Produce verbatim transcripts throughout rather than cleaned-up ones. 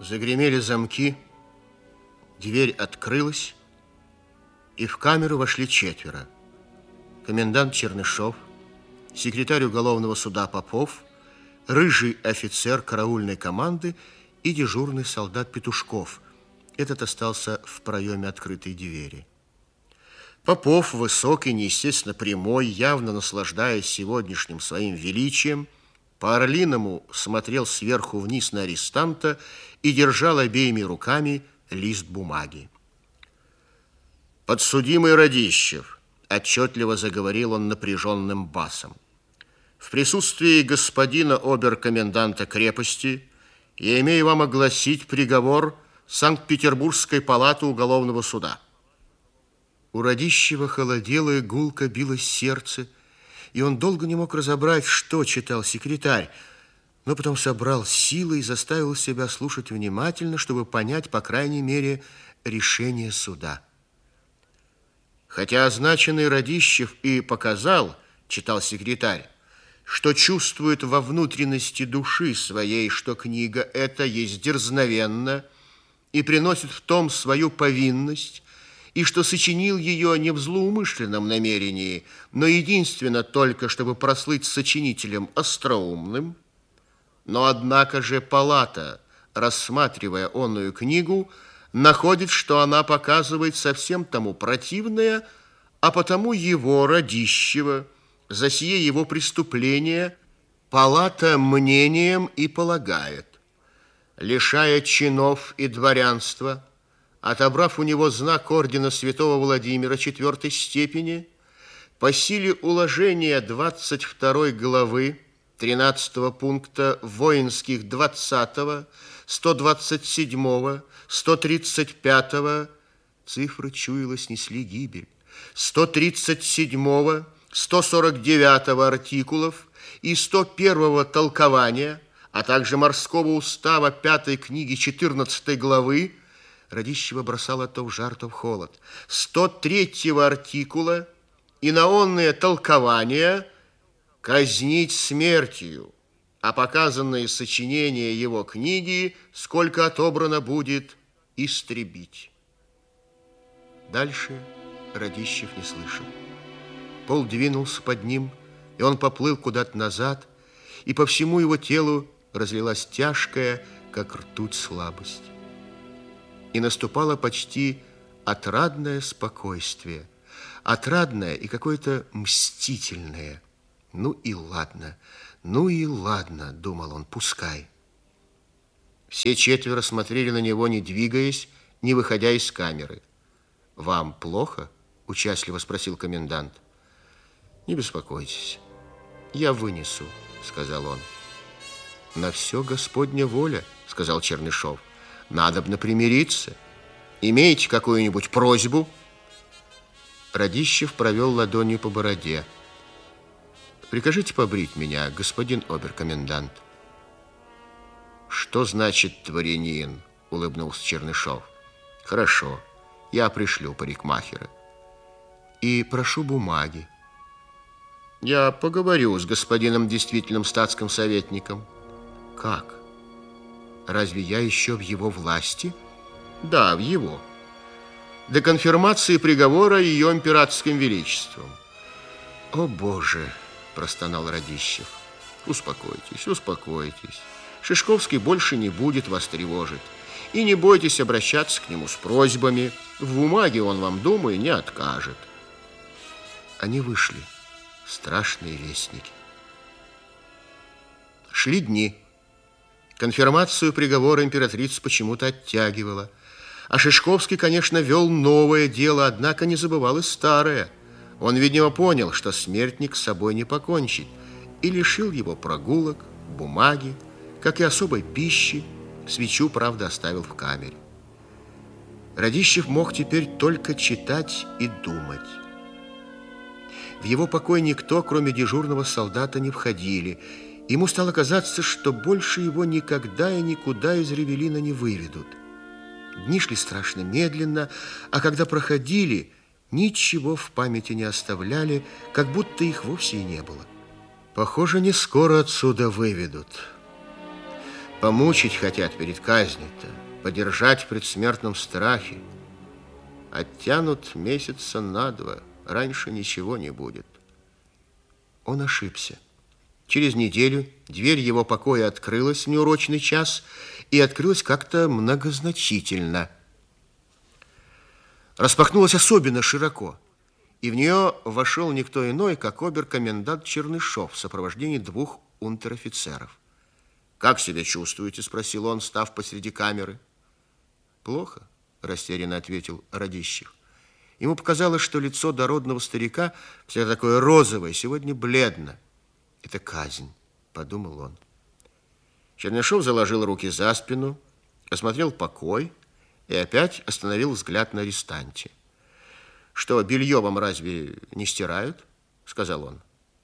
Загремели замки, дверь открылась, и в камеру вошли четверо. Комендант Чернышов, секретарь уголовного суда Попов, рыжий офицер караульной команды и дежурный солдат Петушков. Этот остался в проеме открытой двери. Попов, высокий, неестественно прямой, явно наслаждаясь сегодняшним своим величием, по-орлиному смотрел сверху вниз на арестанта и держал обеими руками лист бумаги. «Подсудимый Радищев», — отчетливо заговорил он напряженным басом, «в присутствии господина обер-коменданта крепости я имею вам огласить приговор Санкт-Петербургской палаты уголовного суда». У Радищева холодело и гулко билось сердце, и он долго не мог разобрать, что читал секретарь, но потом собрал силы и заставил себя слушать внимательно, чтобы понять, по крайней мере, решение суда. Хотя означенный Радищев и показал, читал секретарь, что чувствует во внутренности души своей, что книга эта есть дерзновенна и приносит в том свою повинность, и что сочинил ее не в злоумышленном намерении, но единственно только, чтобы прослыть сочинителем остроумным. Но, однако же, палата, рассматривая онную книгу, находит, что она показывает совсем тому противное, а потому его, Радищева, за сие его преступление, палата мнением и полагает, лишая чинов и дворянства, отобрав у него знак ордена святого Владимира четвертой степени, по силе уложения двадцать второй главы тринадцатого пункта воинских двадцатого, сто двадцать седьмого, сто тридцать пятого, цифры чуяло снесли гибель, сто тридцать седьмого, сто сорок девятого артикулов и сто первого толкования, а также морского устава пятой книги четырнадцатой главы, Радищева бросало то в жар, то в холод, сто третьего артикула и наонное толкование казнить смертью, а показанные сочинения его книги, сколько отобрано будет, истребить. Дальше Радищев не слышал. Пол двинулся под ним, и он поплыл куда-то назад, и по всему его телу разлилась тяжкая, как ртуть, слабость. И наступало почти отрадное спокойствие, отрадное и какое-то мстительное. Ну и ладно, ну и ладно, думал он, пускай. Все четверо смотрели на него, не двигаясь, не выходя из камеры. «Вам плохо?» – участливо спросил комендант. «Не беспокойтесь, я вынесу», – сказал он. «На все Господня воля», – сказал Чернышов. «Надобно примириться. Имеете какую-нибудь просьбу?» Радищев провел ладонью по бороде. «Прикажите побрить меня, господин обер-комендант». «Что значит дворянин?» – улыбнулся Чернышов. «Хорошо, я пришлю парикмахера. И прошу бумаги». «Я поговорю с господином действительным статским советником». «Как? Разве я еще в его власти?» «Да, в его. До конфирмации приговора ее императорским величеством». «О, Боже!» – простонал Радищев. «Успокойтесь, успокойтесь. Шишковский больше не будет вас тревожить. И не бойтесь обращаться к нему с просьбами. В бумаге он вам, думаю, не откажет». Они вышли, страшные вестники. Шли дни. Конфирмацию приговора императрица почему-то оттягивала. А Шишковский, конечно, вел новое дело, однако не забывал и старое. Он, видимо, понял, что смертник с собой не покончит, и лишил его прогулок, бумаги, как и особой пищи. Свечу, правда, оставил в камере. Радищев мог теперь только читать и думать. В его покой никто, кроме дежурного солдата, не входили. Ему стало казаться, что больше его никогда и никуда из Ревелина не выведут. Дни шли страшно медленно, а когда проходили, ничего в памяти не оставляли, как будто их вовсе и не было. Похоже, не скоро отсюда выведут. Помучить хотят перед казнью-то, подержать в предсмертном страхе. Оттянут месяца на два, раньше ничего не будет. Он ошибся. Через неделю дверь его покоя открылась в неурочный час и открылась как-то многозначительно. Распахнулась особенно широко, и в нее вошел никто иной, как обер-комендант Чернышов в сопровождении двух унтер-офицеров. «Как себя чувствуете?» – спросил он, став посреди камеры. «Плохо», – растерянно ответил Радищев. Ему показалось, что лицо дородного старика, всегда такое розовое, сегодня бледно. «Это казнь», – подумал он. Чернышов заложил руки за спину, осмотрел покой и опять остановил взгляд на арестанте. «Что, белье вам разве не стирают?» – сказал он.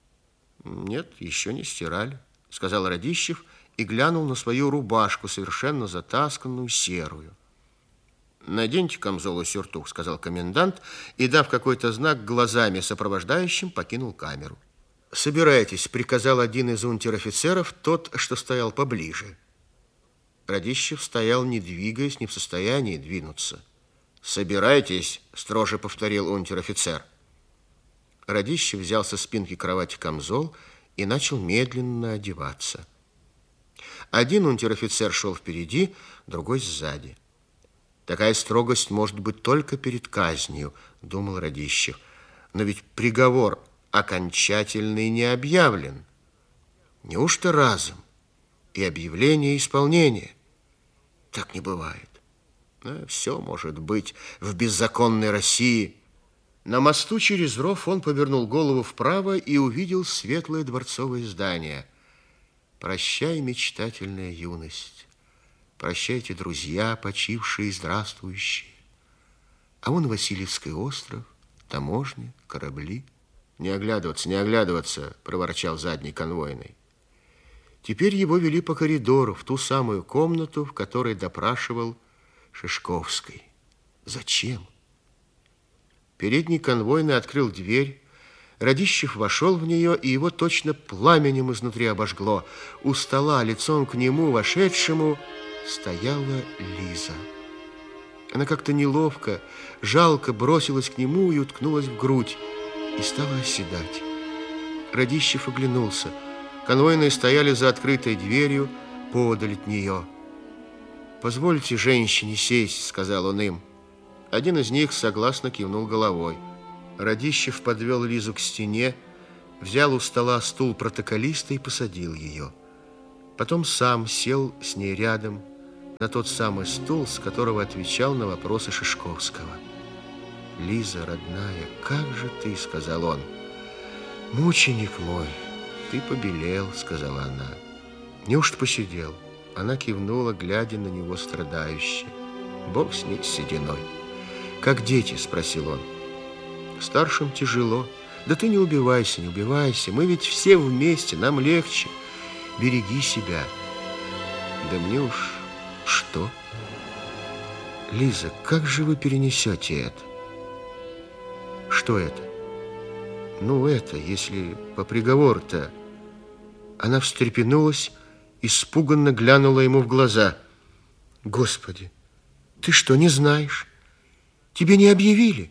«Нет, еще не стирали», – сказал Радищев и глянул на свою рубашку, совершенно затасканную, серую. «Наденьте камзол и сюртук», – сказал комендант, и, дав какой-то знак глазами сопровождающим, покинул камеру. «Собирайтесь», – приказал один из унтер-офицеров, тот, что стоял поближе. Радищев стоял, не двигаясь, не в состоянии двинуться. «Собирайтесь», – строже повторил унтер-офицер. Радищев взял со спинки кровати камзол и начал медленно одеваться. Один унтер-офицер шел впереди, другой сзади. «Такая строгость может быть только перед казнью», – думал Радищев. «Но ведь приговор окончательный не объявлен. Неужто разом? И объявление, и исполнение? Так не бывает. Но все может быть в беззаконной России». На мосту через ров он повернул голову вправо и увидел светлое дворцовое здание. «Прощай, мечтательная юность. Прощайте, друзья, почившие и здравствующие. А вон Васильевский остров, таможня, корабли». «Не оглядываться, не оглядываться», – проворчал задний конвойный. Теперь его вели по коридору в ту самую комнату, в которой допрашивал Шишковский. Зачем? Передний конвойный открыл дверь. Радищев вошел в нее, и его точно пламенем изнутри обожгло. У стола, лицом к нему, вошедшему, стояла Лиза. Она как-то неловко, жалко бросилась к нему и уткнулась в грудь, и стала оседать. Радищев оглянулся. Конвойные стояли за открытой дверью, поодаль от нее. «Позвольте женщине сесть», — сказал он им. Один из них согласно кивнул головой. Радищев подвел Лизу к стене, взял у стола стул протоколиста и посадил ее. Потом сам сел с ней рядом на тот самый стул, с которого отвечал на вопросы Шишковского. «Лиза, родная, как же ты?» – сказал он. «Мученик мой, ты побелел», – сказала она. «Неужто посидел?» Она кивнула, глядя на него страдающе. «Бог с ней, с сединой». «Как дети?» – спросил он. «Старшим тяжело». «Да ты не убивайся, не убивайся. Мы ведь все вместе, нам легче. Береги себя». «Да мне уж что?» «Лиза, как же вы перенесете это?» «Что это?» «Ну, это, если по приговору-то». Она встрепенулась, испуганно глянула ему в глаза. «Господи, ты что, не знаешь? Тебе не объявили?»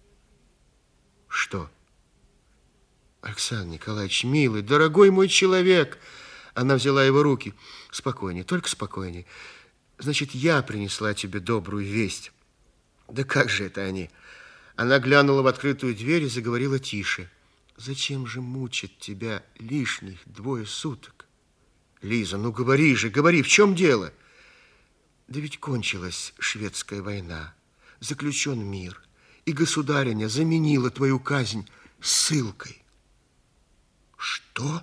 «Что?» «Александр Николаевич, милый, дорогой мой человек!» Она взяла его руки. «Спокойнее, только спокойнее. Значит, я принесла тебе добрую весть». «Да как же это они?» Она глянула в открытую дверь и заговорила тише. «Зачем же мучить тебя лишних двое суток?» «Лиза, ну говори же, говори, в чем дело?» «Да ведь кончилась шведская война, заключен мир, и государиня заменила твою казнь ссылкой». «Что?»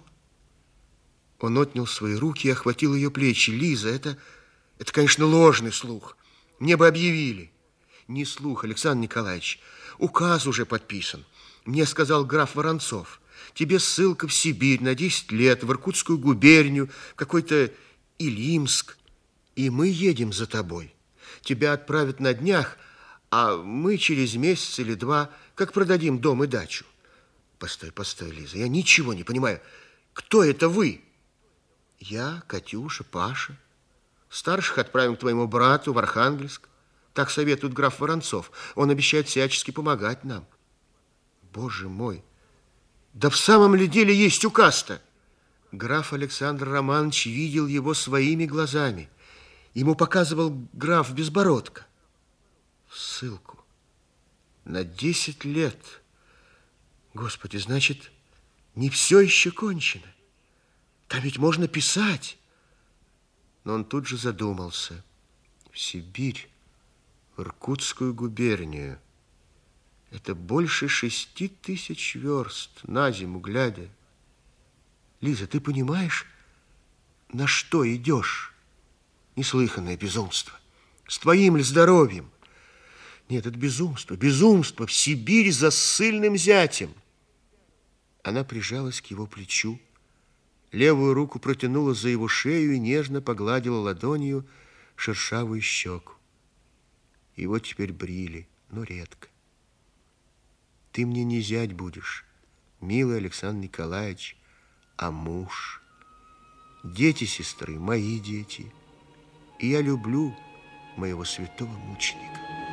Он отнял свои руки и охватил ее плечи. «Лиза, это, это, конечно, ложный слух. Мне бы объявили». «Не слух, Александр Николаевич. Указ уже подписан. Мне сказал граф Воронцов. Тебе ссылка в Сибирь на десять лет, в Иркутскую губернию, какой-то Илимск. И мы едем за тобой. Тебя отправят на днях, а мы через месяц или два как продадим дом и дачу». «Постой, постой, Лиза, я ничего не понимаю. Кто это вы?» «Я, Катюша, Паша. Старших отправим к твоему брату в Архангельск. Так советует граф Воронцов. Он обещает всячески помогать нам. Боже мой! Да в самом ли деле есть указ-то? Граф Александр Романович видел его своими глазами. Ему показывал граф Безбородко. Ссылку. На десять лет. Господи, значит, не все еще кончено. Там ведь можно писать. Но он тут же задумался. В Сибирь, в Иркутскую губернию. Это больше шести тысяч верст на зиму глядя. Лиза, ты понимаешь, на что идешь? Неслыханное безумство. С твоим ли здоровьем? Нет, это безумство, безумство. В Сибирь за ссыльным зятем. Она прижалась к его плечу, левую руку протянула за его шею и нежно погладила ладонью шершавую щеку. Его теперь брили, но редко. Ты мне не зять будешь, милый Александр Николаевич, а муж. Дети сестры, мои дети. И я люблю моего святого мученика.